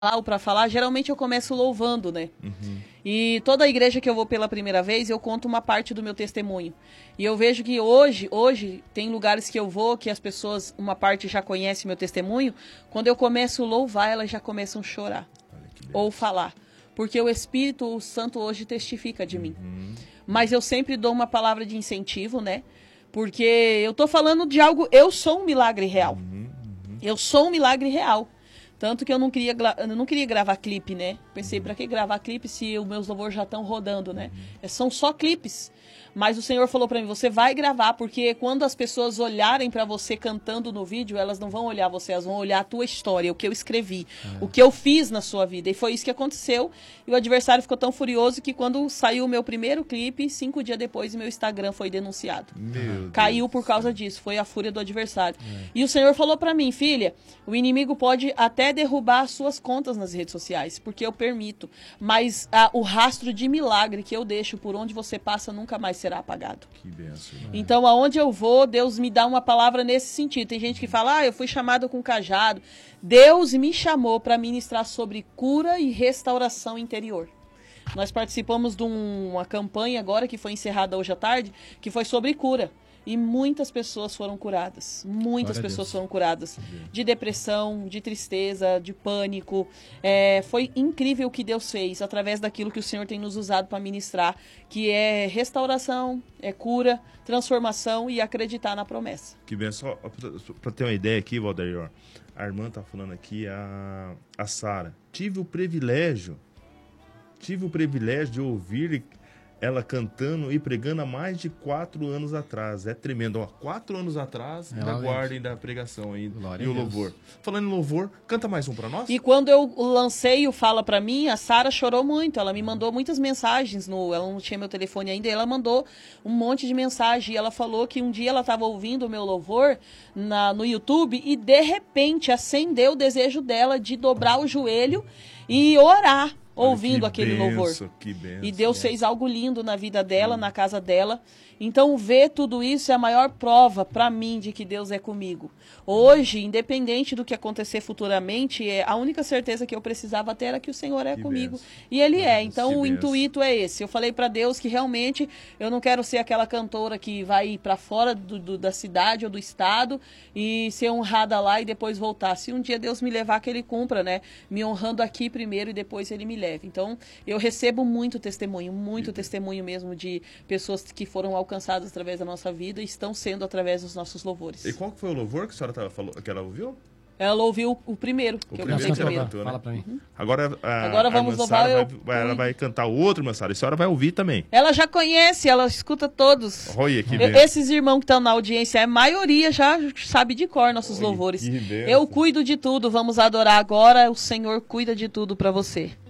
para falar, geralmente eu começo louvando, né? E toda a igreja que eu vou pela primeira vez, eu conto uma parte do meu testemunho. E eu vejo que hoje tem lugares que eu vou, que as pessoas, uma parte já conhece meu testemunho, quando eu começo a louvar, elas já começam a chorar. Ou falar. Porque o Espírito Santo hoje testifica de mim. Mas eu sempre dou uma palavra de incentivo, né? Porque eu tô falando de algo, eu sou um milagre real. Eu sou um milagre real. Tanto que eu não queria gravar clipe, né? Pensei, pra que gravar clipe se os meus louvores já estão rodando, né? São só clipes. Mas o Senhor falou pra mim, você vai gravar, porque quando as pessoas olharem pra você cantando no vídeo, elas não vão olhar você, elas vão olhar a tua história, o que eu escrevi, o que eu fiz na sua vida. E foi isso que aconteceu. E o adversário ficou tão furioso que quando saiu o meu primeiro clipe, 5 dias depois, meu Instagram foi denunciado. Caiu por causa disso, foi a fúria do adversário. E o Senhor falou pra mim, filha, o inimigo pode até derrubar as suas contas nas redes sociais, porque eu permito. Mas o rastro de milagre que eu deixo por onde você passa nunca mais será apagado. Que benção. Então, aonde eu vou, Deus me dá uma palavra nesse sentido. Tem gente que fala, eu fui chamado com cajado. Deus me chamou para ministrar sobre cura e restauração interior. Nós participamos de uma campanha agora, que foi encerrada hoje à tarde, que foi sobre cura. E muitas pessoas foram curadas. Muitas pessoas foram curadas. De depressão, de tristeza, de pânico. Foi incrível o que Deus fez através daquilo que o Senhor tem nos usado para ministrar, que é restauração, é cura, transformação e acreditar na promessa. Que bem, só para ter uma ideia aqui, Valdair, a irmã tá falando aqui, a Sara. Tive o privilégio de ouvir ela cantando e pregando há mais de 4 anos atrás. É tremendo. 4 anos atrás, na guarda da pregação aí, e o louvor. Falando em louvor, canta mais um para nós? E quando eu lancei o Fala Pra Mim, a Sara chorou muito. Ela me mandou muitas mensagens. Ela não tinha meu telefone ainda. Ela mandou um monte de mensagem. E ela falou que um dia ela estava ouvindo o meu louvor no YouTube e, de repente, acendeu o desejo dela de dobrar o joelho e orar. Ouvindo aquele louvor. E Deus fez algo lindo na vida dela, na casa dela. Então, ver tudo isso é a maior prova para mim de que Deus é comigo. Hoje, independente do que acontecer futuramente, a única certeza que eu precisava ter era que o Senhor é comigo. E Ele é. Então, o intuito é esse. Eu falei para Deus que realmente eu não quero ser aquela cantora que vai para fora da cidade ou do estado e ser honrada lá e depois voltar. Se um dia Deus me levar, que Ele cumpra, né? Me honrando aqui primeiro e depois Ele me leve. Então, eu recebo muito testemunho mesmo de pessoas que foram alcançadas através da nossa vida e estão sendo através dos nossos louvores. E qual foi o louvor que a senhora falou, que ela ouviu? Ela ouviu o primeiro, que eu cantei primeiro. Cantou, né? Fala pra mim. Agora vamos louvar. Ela vai cantar o outro, minha Sara. E a senhora vai ouvir também. Ela já conhece, ela escuta todos. Olha, que esses irmãos que estão na audiência, a maioria já sabe de cor nossos louvores. Eu cuido de tudo, vamos adorar agora. O Senhor cuida de tudo para você.